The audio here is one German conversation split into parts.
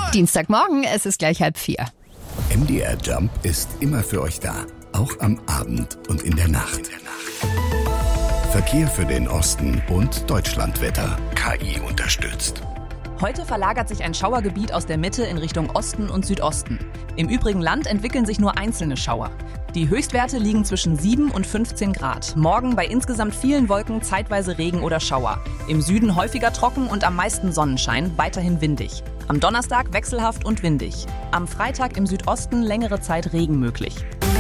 Dienstagmorgen, es ist gleich 3:30. MDR Jump ist immer für euch da, auch am Abend und in der Nacht. Verkehr für den Osten und Deutschlandwetter. KI unterstützt. Heute verlagert sich ein Schauergebiet aus der Mitte in Richtung Osten und Südosten. Im übrigen Land entwickeln sich nur einzelne Schauer. Die Höchstwerte liegen zwischen 7 und 15 Grad. Morgen bei insgesamt vielen Wolken zeitweise Regen oder Schauer. Im Süden häufiger trocken und am meisten Sonnenschein, weiterhin windig. Am Donnerstag wechselhaft und windig. Am Freitag im Südosten längere Zeit Regen möglich.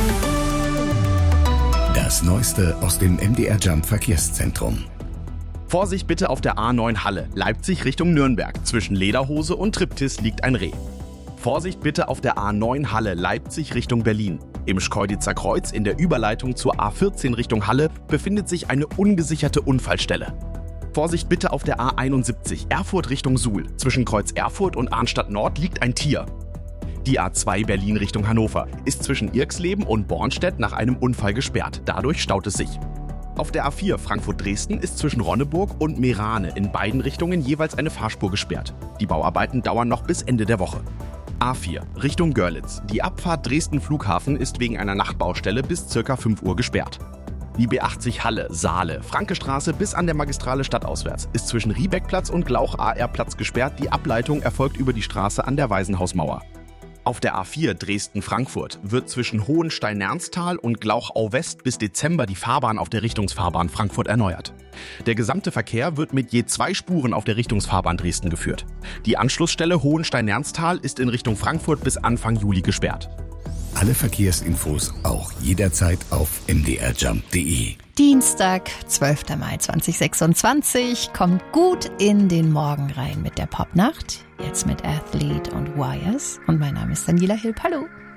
Das Neueste aus dem MDR Jump Verkehrszentrum. Vorsicht bitte auf der A9 Halle, Leipzig Richtung Nürnberg. Zwischen Lederhose und Triptis liegt ein Reh. Vorsicht bitte auf der A9 Halle, Leipzig Richtung Berlin. Im Schkeuditzer Kreuz in der Überleitung zur A14 Richtung Halle befindet sich eine ungesicherte Unfallstelle. Vorsicht bitte auf der A71 Erfurt Richtung Suhl. Zwischen Kreuz Erfurt und Arnstadt Nord liegt ein Tier. Die A2 Berlin Richtung Hannover ist zwischen Irxleben und Bornstedt nach einem Unfall gesperrt. Dadurch staut es sich. Auf der A4 Frankfurt-Dresden ist zwischen Ronneburg und Meerane in beiden Richtungen jeweils eine Fahrspur gesperrt. Die Bauarbeiten dauern noch bis Ende der Woche. A4 Richtung Görlitz. Die Abfahrt Dresden-Flughafen ist wegen einer Nachtbaustelle bis ca. 5 Uhr gesperrt. Die B80 Halle, Saale, Frankestraße bis an der Magistrale stadtauswärts ist zwischen Riebeckplatz und Glauch-AR-Platz gesperrt. Die Ableitung erfolgt über die Straße an der Waisenhausmauer. Auf der A4 Dresden-Frankfurt wird zwischen Hohenstein-Nernstal und Glauchau-West bis Dezember die Fahrbahn auf der Richtungsfahrbahn Frankfurt erneuert. Der gesamte Verkehr wird mit je 2 Spuren auf der Richtungsfahrbahn Dresden geführt. Die Anschlussstelle Hohenstein-Nernstal ist in Richtung Frankfurt bis Anfang Juli gesperrt. Alle Verkehrsinfos auch jederzeit auf mdrjump.de. Dienstag, 12. Mai 2026. Kommt gut in den Morgen rein mit der Popnacht. Jetzt mit Athlete und Wires. Und mein Name ist Daniela Hill. Hallo.